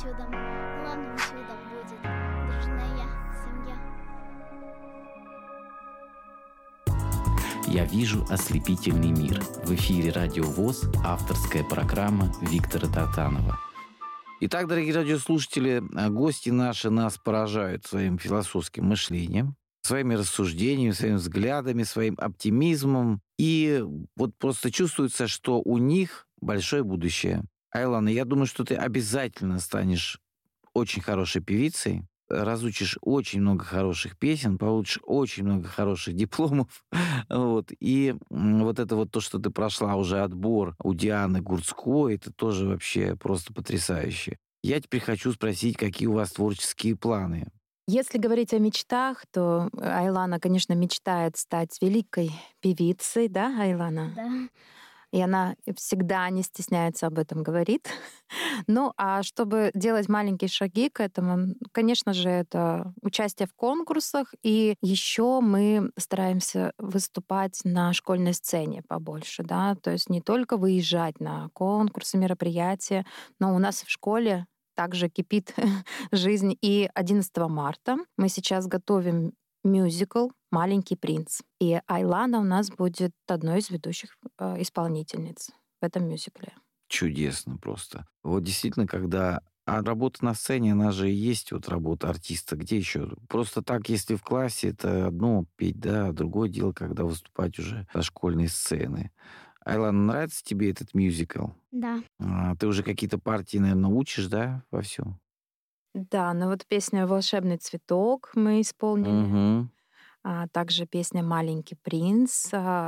чудом, главным чудом будет дружная семья. «Я вижу ослепительный мир». В эфире «Радио ВОС», авторская программа Виктора Тартанова. Итак, дорогие радиослушатели, гости наши нас поражают своим философским мышлением, своими рассуждениями, своими взглядами, своим оптимизмом. И вот просто чувствуется, что у них большое будущее. Айлана, я думаю, что ты обязательно станешь очень хорошей певицей, разучишь очень много хороших песен, получишь очень много хороших дипломов. Вот. И вот это вот то, что ты прошла уже отбор у Дианы Гурцкой, это тоже вообще просто потрясающе. Я теперь хочу спросить, какие у вас творческие планы? Если говорить о мечтах, то Айлана, конечно, мечтает стать великой певицей, да, Айлана? Да. И она всегда не стесняется об этом говорит. Ну, а чтобы делать маленькие шаги к этому, конечно же, это участие в конкурсах. И еще мы стараемся выступать на школьной сцене побольше, да, то есть не только выезжать на конкурсы, мероприятия, но у нас в школе также кипит жизнь. И 11 марта мы сейчас готовим мюзикл «Маленький принц». И Айлана у нас будет одной из ведущих исполнительниц в этом мюзикле. Чудесно просто. Вот действительно, когда... А работа на сцене, она же и есть вот работа артиста. Где еще? Просто так, если в классе, это одно петь, да, а другое дело, когда выступать уже со школьной сцены. Айлана, нравится тебе этот мюзикл? Да. Ты уже какие-то партии, наверное, учишь, да, во всем? Да, ну вот песня «Волшебный цветок» мы исполнили. Угу. А также песня «Маленький принц».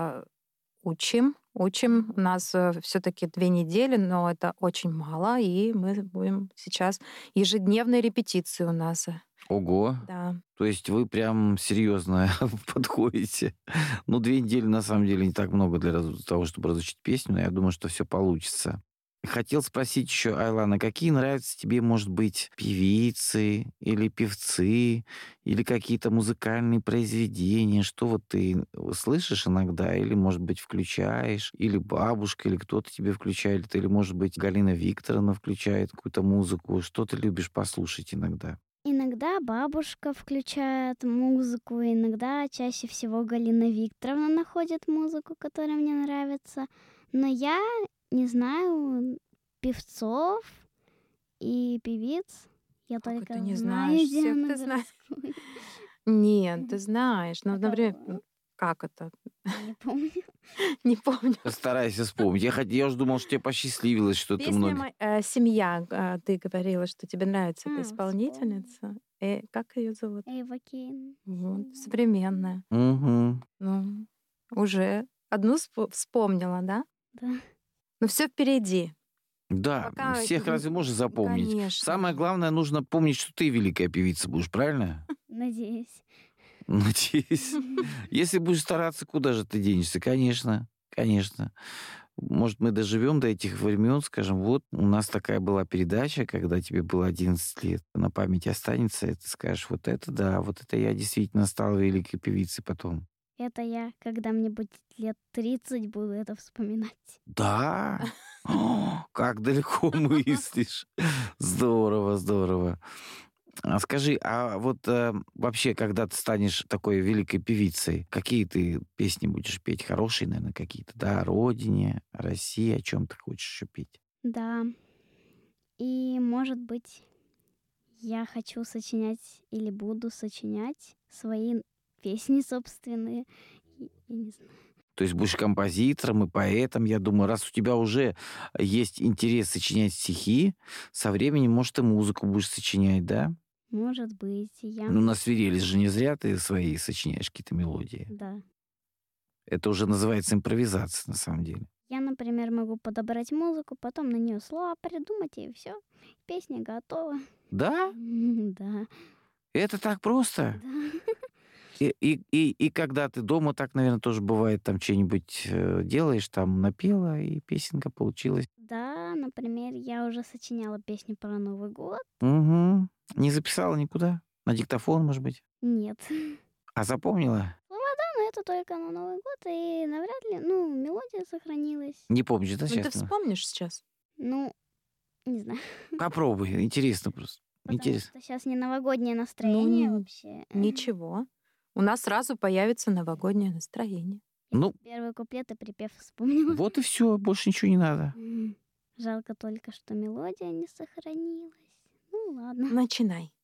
Учим. У нас все-таки 2 недели, но это очень мало, и мы будем сейчас ежедневные репетиции у нас. Ого. Да. То есть вы прям серьезно подходите. Ну, 2 недели, на самом деле, не так много для того, чтобы разучить песню, но я думаю, что все получится. Хотел спросить еще, Айлана, какие нравятся тебе, может быть, певицы или певцы, или какие-то музыкальные произведения? Что вот ты слышишь иногда, или, может быть, включаешь, или бабушка, или кто-то тебе включает, или, может быть, Галина Викторовна включает какую-то музыку? Что ты любишь послушать иногда? Иногда бабушка включает музыку, иногда чаще всего Галина Викторовна находит музыку, которая мне нравится. Но я не знаю певцов и певиц. Я Как только это не знаю знаешь? Диану Всех ты знаешь. Гурцкую. Нет, ты знаешь. Ну, А например, кого? как это? Не помню. Не помню. Постарайся вспомнить. Я уже думал, что тебе посчастливилось, что ты много... Песня «Семья». Ты говорила, что тебе нравится эта Вспомнила. исполнительница. Как ее зовут? Эйва Кейн. Вот, современная. Угу. Ну, уже одну вспомнила, да? Да. Но все впереди. Да, Пока всех разве можно запомнить? Конечно Самое же. главное, нужно помнить, что ты великая певица будешь, правильно? Надеюсь. Надеюсь. Если будешь стараться, куда же ты денешься? Конечно, конечно. Может, мы доживем до этих времен, скажем, вот у нас такая была передача, когда тебе было 11 лет, на память останется, и ты скажешь, вот это да, вот это я действительно стала великой певицей потом. Это я, когда мне будет лет 30, буду это вспоминать. Да? О, как далеко мыслишь. Здорово, здорово. Скажи, а вот вообще, когда ты станешь такой великой певицей, какие ты песни будешь петь? Хорошие, наверное, какие-то, да? О родине, о России, о чем ты хочешь еще петь? Да. И, может быть, я хочу сочинять или буду сочинять свои песни собственные. Я не знаю. То есть будешь композитором и поэтом, я думаю, раз у тебя уже есть интерес сочинять стихи, со временем, может, и музыку будешь сочинять, да? Может быть, я... Ну, насверились же не зря ты свои сочиняешь какие-то мелодии. Да. Это уже называется импровизация, на самом деле. Я, например, могу подобрать музыку, потом на нее слова придумать, и все. Песня готова. Да? Да. Это так просто? И когда ты дома, так, наверное, тоже бывает, там что-нибудь делаешь, там напела, и песенка получилась. Да, например, я уже сочиняла песню про Новый год. Угу. Не записала никуда? На диктофон, может быть? Нет. А запомнила? Но это только на Новый год, и навряд ли, мелодия сохранилась. Не помнишь, да, Ну, ты сейчас? вспомнишь сейчас? Ну, Не знаю. Попробуй, интересно просто. Потому Интересно. что сейчас не новогоднее настроение Ну, вообще. ничего. У нас сразу появится новогоднее настроение. Ну, Первый куплет и припев вспомнила. вот и все, больше ничего не надо. Жалко только, что мелодия не сохранилась. Ну ладно. Начинай.